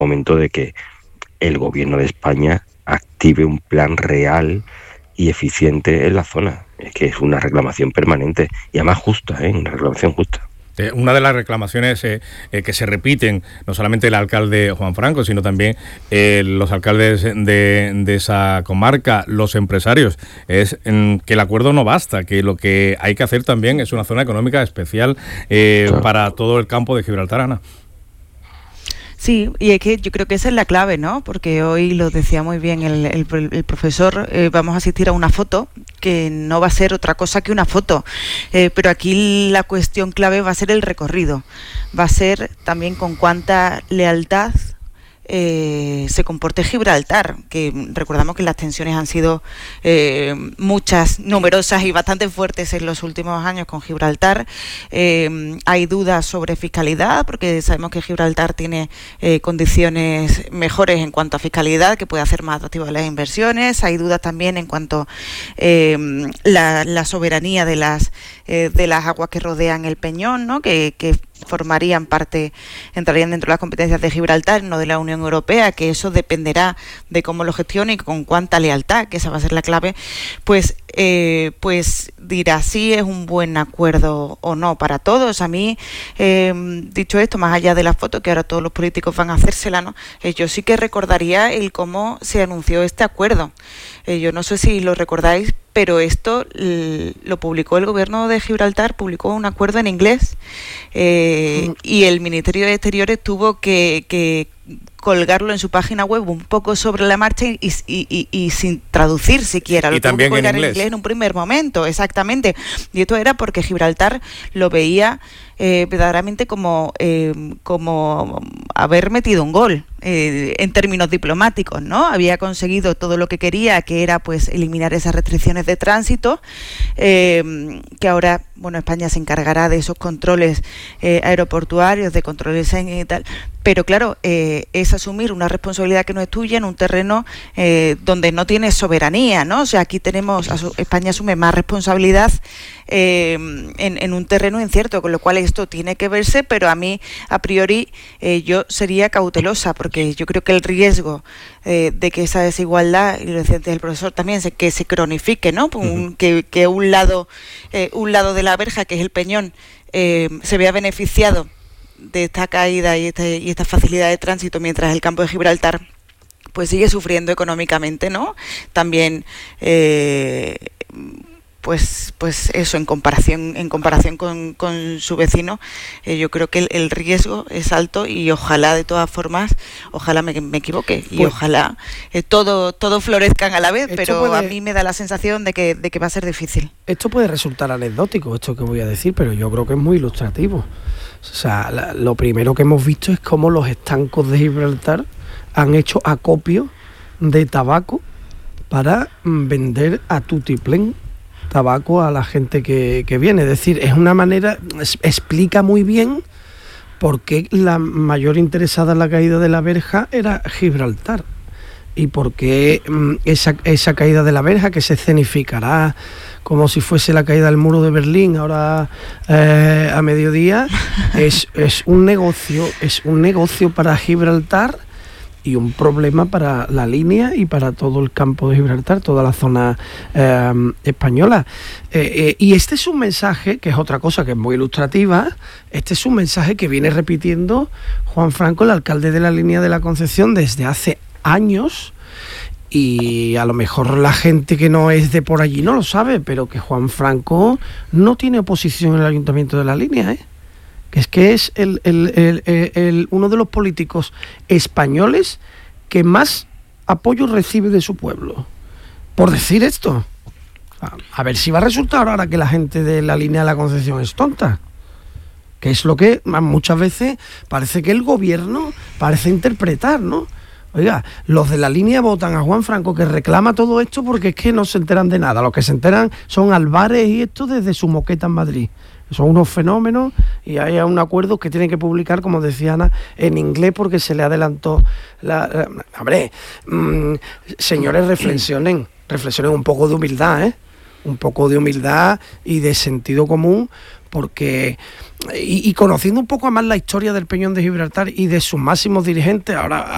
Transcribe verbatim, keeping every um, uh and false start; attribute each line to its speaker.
Speaker 1: momento de que el gobierno de España active un plan real y eficiente en la zona. Es que es una reclamación permanente y además justa, ¿eh? Una reclamación justa.
Speaker 2: Una de las reclamaciones eh, eh, que se repiten, no solamente el alcalde Juan Franco, sino también eh, los alcaldes de, de esa comarca, los empresarios, es mm, que el acuerdo no basta, que lo que hay que hacer también es una zona económica especial eh, claro. para todo el campo de Gibraltar, Ana.
Speaker 3: Sí, y es que yo creo que esa es la clave, ¿no? Porque hoy lo decía muy bien el, el, el profesor, eh, vamos a asistir a una foto que no va a ser otra cosa que una foto, eh, pero aquí la cuestión clave va a ser el recorrido, va a ser también con cuánta lealtad Eh, se comporte Gibraltar, que recordamos que las tensiones han sido eh, muchas, numerosas y bastante fuertes en los últimos años con Gibraltar. Eh, hay dudas sobre fiscalidad, porque sabemos que Gibraltar tiene eh, condiciones mejores en cuanto a fiscalidad, que puede hacer más atractivas las inversiones. Hay dudas también en cuanto a eh, la, la soberanía de las, eh, de las aguas que rodean el Peñón, ¿no? que, que formarían parte, entrarían dentro de las competencias de Gibraltar, no de la Unión Europea, que eso dependerá de cómo lo gestione y con cuánta lealtad, que esa va a ser la clave, pues eh, pues dirá si es un buen acuerdo o no para todos. A mí, eh, dicho esto, más allá de la foto, que ahora todos los políticos van a hacérsela, ¿no? Eh, yo sí que recordaría el cómo se anunció este acuerdo. Eh, yo no sé si lo recordáis, pero esto l- lo publicó el gobierno de Gibraltar, publicó un acuerdo en inglés eh, mm. y el Ministerio de Exteriores tuvo que, que colgarlo en su página web un poco sobre la marcha y, y, y, y sin traducir siquiera.
Speaker 2: Y
Speaker 3: lo
Speaker 2: también
Speaker 3: tuvo que colgar
Speaker 2: en inglés.
Speaker 3: en inglés en un primer momento, exactamente. Y esto era porque Gibraltar lo veía eh, verdaderamente como, eh, como haber metido un gol eh, en términos diplomáticos, ¿no? Había conseguido todo lo que quería, que era pues eliminar esas restricciones de tránsito, eh, que ahora, bueno, España se encargará de esos controles eh, aeroportuarios, de controles Schengen y tal. Pero claro, eh, es asumir una responsabilidad que no es tuya en un terreno eh, donde no tienes soberanía, ¿no? O sea, aquí tenemos, España asume más responsabilidad eh, en, en un terreno incierto, con lo cual esto tiene que verse, pero a mí, a priori, eh, yo sería cautelosa, porque yo creo que el riesgo eh, de que esa desigualdad, y lo decía antes el profesor también, se, que se cronifique, ¿no? Un, uh-huh. que, que un lado, eh, un lado de la verja, que es el Peñón, eh, se vea beneficiado de esta caída y esta, y esta facilidad de tránsito, mientras el campo de Gibraltar pues sigue sufriendo económicamente, ¿no? También eh, pues pues eso, en comparación en comparación con, con su vecino, eh, yo creo que el, el riesgo es alto y ojalá, de todas formas, ojalá me, me equivoque y pues, ojalá eh, todo todo florezcan a la vez, pero puede, a mí me da la sensación de que, de que va a ser difícil.
Speaker 4: Esto puede resultar anecdótico, esto que voy a decir, pero yo creo que es muy ilustrativo. O sea, la, lo primero que hemos visto es cómo los estancos de Gibraltar han hecho acopio de tabaco para vender a tutiplén tabaco a la gente que, que viene. Es decir, es una manera, es, explica muy bien por qué la mayor interesada en la caída de la verja era Gibraltar y por qué esa, esa caída de la verja, que se escenificará como si fuese la caída del muro de Berlín ahora eh, a mediodía, es, es un negocio, es un negocio para Gibraltar y un problema para la línea y para todo el campo de Gibraltar, toda la zona eh, española. Eh, eh, y este es un mensaje, que es otra cosa que es muy ilustrativa, este es un mensaje que viene repitiendo Juan Franco, el alcalde de la línea de la Concepción, desde hace años. Y a lo mejor la gente que no es de por allí no lo sabe, pero que Juan Franco no tiene oposición en el Ayuntamiento de la Línea, ¿eh? Que es que es el, el, el, el, el, uno de los políticos españoles que más apoyo recibe de su pueblo, por decir esto. A, a ver si va a resultar ahora que la gente de la Línea de la Concepción es tonta, que es lo que muchas veces parece que el gobierno parece interpretar, ¿no? Oiga, los de la línea votan a Juan Franco, que reclama todo esto, porque es que no se enteran de nada. Los que se enteran son Álvarez y esto desde su moqueta en Madrid. Son unos fenómenos y hay un acuerdo que tienen que publicar, como decía Ana, en inglés porque se le adelantó la... la hombre, mmm, señores, reflexionen, reflexionen un poco de humildad, ¿eh? Un poco de humildad y de sentido común, porque... Y, y conociendo un poco más la historia del Peñón de Gibraltar y de sus máximos dirigentes, ahora...